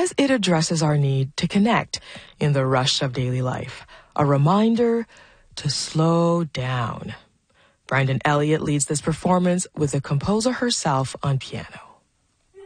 as it addresses our need to connect in the rush of daily life, a reminder to slow down. Brandon Elliott leads this performance with the composer herself on piano.